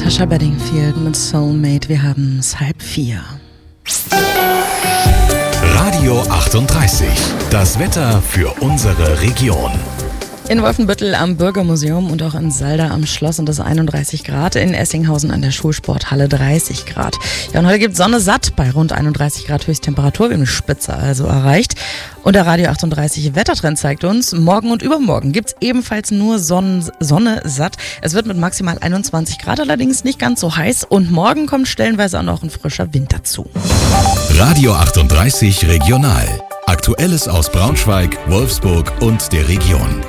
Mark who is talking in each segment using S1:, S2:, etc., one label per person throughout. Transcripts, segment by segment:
S1: Natasha Bedingfield mit Soulmate. Wir haben es 3:30.
S2: Radio 38. Das Wetter für unsere Region.
S1: In Wolfenbüttel am Bürgermuseum und auch in Salda am Schloss sind es 31 Grad. In Essinghausen an der Schulsporthalle 30 Grad. Ja, und heute gibt es Sonne satt bei rund 31 Grad Höchsttemperatur. Wir haben eine Spitze also erreicht. Und der Radio 38 Wettertrend zeigt uns, morgen und übermorgen gibt es ebenfalls nur Sonne satt. Es wird mit maximal 21 Grad allerdings nicht ganz so heiß. Und morgen kommt stellenweise auch noch ein frischer Wind dazu.
S2: Radio 38 Regional. Aktuelles aus Braunschweig, Wolfsburg und der Region.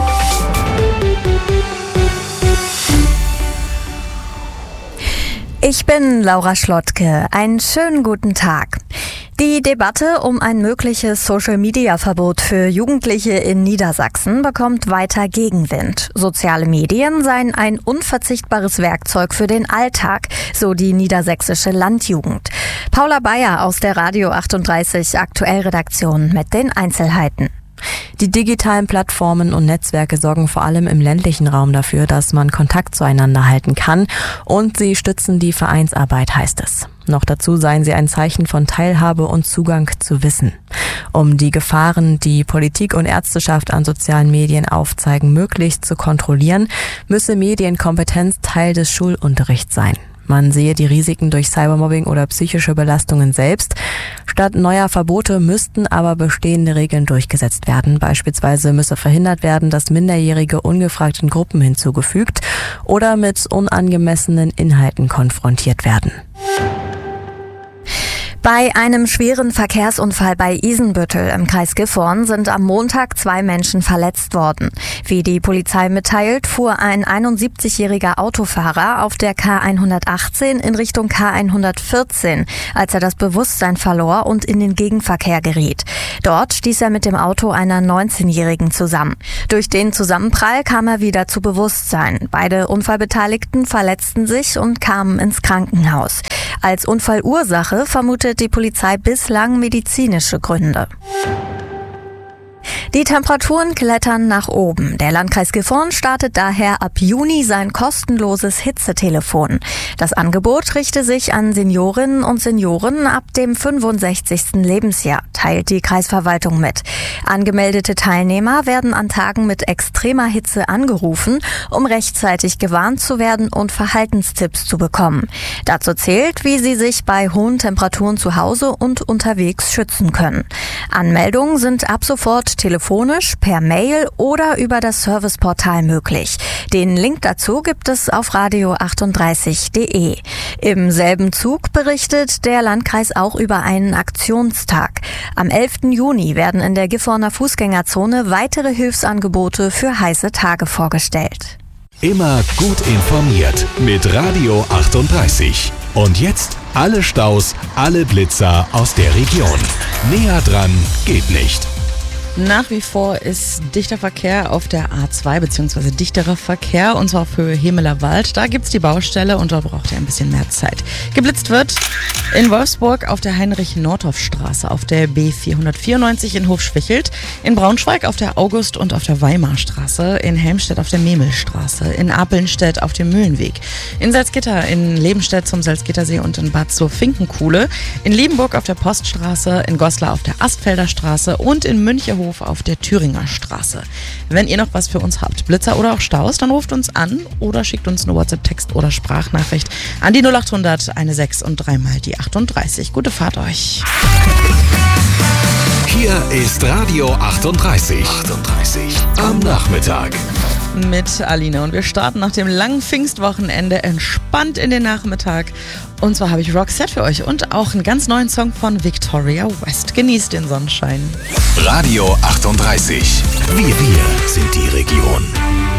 S3: Ich bin Laura Schlottke. Einen schönen guten Tag. Die Debatte um ein mögliches Social-Media-Verbot für Jugendliche in Niedersachsen bekommt weiter Gegenwind. Soziale Medien seien ein unverzichtbares Werkzeug für den Alltag, so die niedersächsische Landjugend. Paula Bayer aus der Radio 38 Aktuellredaktion mit den Einzelheiten.
S4: Die digitalen Plattformen und Netzwerke sorgen vor allem im ländlichen Raum dafür, dass man Kontakt zueinander halten kann, und sie stützen die Vereinsarbeit, heißt es. Noch dazu seien sie ein Zeichen von Teilhabe und Zugang zu Wissen. Um die Gefahren, die Politik und Ärzteschaft an sozialen Medien aufzeigen, möglichst zu kontrollieren, müsse Medienkompetenz Teil des Schulunterrichts sein. Man sehe die Risiken durch Cybermobbing oder psychische Belastungen selbst. Statt neuer Verbote müssten aber bestehende Regeln durchgesetzt werden. Beispielsweise müsse verhindert werden, dass Minderjährige ungefragt in Gruppen hinzugefügt oder mit unangemessenen Inhalten konfrontiert werden.
S3: Bei einem schweren Verkehrsunfall bei Isenbüttel im Kreis Gifhorn sind am Montag 2 Menschen verletzt worden. Wie die Polizei mitteilt, fuhr ein 71-jähriger Autofahrer auf der K118 in Richtung K114, als er das Bewusstsein verlor und in den Gegenverkehr geriet. Dort stieß er mit dem Auto einer 19-Jährigen zusammen. Durch den Zusammenprall kam er wieder zu Bewusstsein. Beide Unfallbeteiligten verletzten sich und kamen ins Krankenhaus. Als Unfallursache vermutet die Polizei bislang medizinische Gründe. Die Temperaturen klettern nach oben. Der Landkreis Gifhorn startet daher ab Juni sein kostenloses Hitzetelefon. Das Angebot richte sich an Seniorinnen und Senioren ab dem 65. Lebensjahr, teilt die Kreisverwaltung mit. Angemeldete Teilnehmer werden an Tagen mit extremer Hitze angerufen, um rechtzeitig gewarnt zu werden und Verhaltenstipps zu bekommen. Dazu zählt, wie sie sich bei hohen Temperaturen zu Hause und unterwegs schützen können. Anmeldungen sind ab sofort telefonisch, per Mail oder über das Serviceportal möglich. Den Link dazu gibt es auf radio38.de. Im selben Zug berichtet der Landkreis auch über einen Aktionstag. Am 11. Juni werden in der Gifhorner Fußgängerzone weitere Hilfsangebote für heiße Tage vorgestellt.
S2: Immer gut informiert mit Radio 38. Und jetzt alle Staus, alle Blitzer aus der Region. Näher dran geht nicht.
S1: Nach wie vor ist dichter Verkehr auf der A2 bzw. dichterer Verkehr, und zwar auf Höhe Hemeler Wald. Da gibt's die Baustelle und dort braucht ihr ein bisschen mehr Zeit. Geblitzt wird in Wolfsburg auf der Heinrich-Nordhoff-Straße, auf der B494 in Hofschwichelt, in Braunschweig auf der August- und auf der Weimarstraße, in Helmstedt auf der Memelstraße, in Apelnstedt auf dem Mühlenweg, in Salzgitter, in Lebenstedt zum Salzgittersee und in Bad zur Finkenkuhle, in Liebenburg auf der Poststraße, in Goslar auf der Astfelder Straße und in Münchehof auf der Thüringer Straße. Wenn ihr noch was für uns habt, Blitzer oder auch Staus, dann ruft uns an oder schickt uns eine WhatsApp-Text oder Sprachnachricht an die 0800 16 und 3 mal die 38. Gute Fahrt euch.
S2: Hier ist Radio 38. Am Nachmittag.
S1: Mit Alina, und wir starten nach dem langen Pfingstwochenende entspannt in den Nachmittag. Und zwar habe ich Roxette für euch und auch einen ganz neuen Song von Victoria West. Genießt den Sonnenschein.
S2: Radio 38. Wir sind die Region.